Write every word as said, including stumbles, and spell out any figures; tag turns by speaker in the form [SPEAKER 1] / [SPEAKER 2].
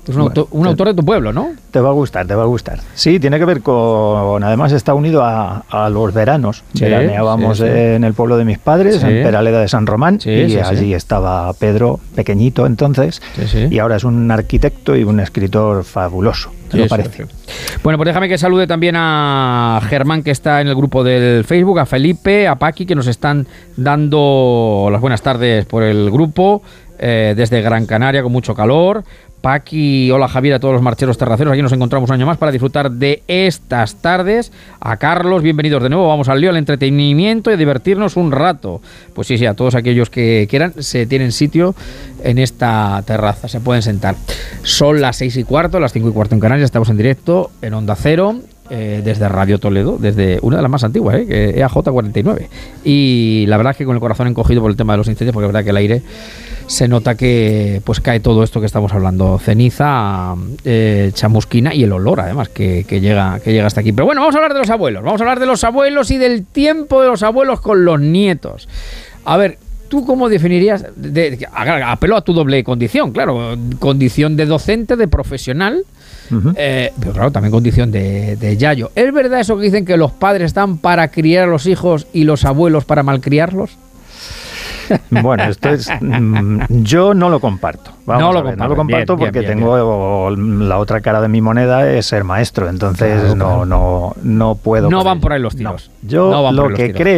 [SPEAKER 1] Es un, autor, un autor de tu pueblo, ¿no?
[SPEAKER 2] Te va a gustar, te va a gustar. Sí, tiene que ver con... Además está unido a, a los veranos.
[SPEAKER 1] Sí,
[SPEAKER 2] Veraneábamos
[SPEAKER 1] sí, sí.
[SPEAKER 2] en el pueblo de mis padres,
[SPEAKER 1] Sí.
[SPEAKER 2] en Peraleda de San Román,
[SPEAKER 1] Sí,
[SPEAKER 2] y
[SPEAKER 1] sí,
[SPEAKER 2] allí
[SPEAKER 1] sí.
[SPEAKER 2] estaba Pedro, pequeñito entonces,
[SPEAKER 1] Sí, sí.
[SPEAKER 2] y ahora es un arquitecto y un escritor fabuloso, ¿te
[SPEAKER 1] Sí,
[SPEAKER 2] lo
[SPEAKER 1] sí,
[SPEAKER 2] parece?
[SPEAKER 1] sí. Bueno, pues déjame que salude también a Germán, que está en el grupo del Facebook, a Felipe, a Paqui, que nos están dando las buenas tardes por el grupo, eh, desde Gran Canaria con mucho calor. Paqui, hola Javier, a todos los marcheros terraceros, aquí nos encontramos un año más para disfrutar de estas tardes. A Carlos, bienvenidos de nuevo, vamos al lío, al entretenimiento y a divertirnos un rato. Pues sí, sí, a todos aquellos que quieran, se tienen sitio en esta terraza, se pueden sentar. Son las seis y cuarto, las cinco y cuarto en Canarias, estamos en directo en Onda Cero, eh, desde Radio Toledo, desde una de las más antiguas, eh, que E A J cuarenta y nueve. Y la verdad es que con el corazón encogido por el tema de los incendios, porque es verdad que el aire se nota que pues cae todo esto que estamos hablando, ceniza, eh, chamusquina y el olor además que, que llega que llega hasta aquí. Pero bueno, vamos a hablar de los abuelos, vamos a hablar de los abuelos y del tiempo de los abuelos con los nietos. A ver, ¿tú cómo definirías? De, de, apelo a tu doble condición, claro, condición de docente, de profesional, uh-huh. eh, pero claro, también condición de, de yayo. ¿Es verdad eso que dicen que los padres están para criar a los hijos y los abuelos para malcriarlos?
[SPEAKER 2] Bueno, esto es... Mmm, yo no lo comparto. Vamos
[SPEAKER 1] no, lo
[SPEAKER 2] a ver, no lo comparto
[SPEAKER 1] bien,
[SPEAKER 2] porque
[SPEAKER 1] bien, bien,
[SPEAKER 2] tengo bien. La otra cara de mi moneda es ser maestro, entonces claro, no, claro. no, no puedo.
[SPEAKER 1] No van por ahí los tiros.
[SPEAKER 2] No. Yo
[SPEAKER 1] no
[SPEAKER 2] lo que creo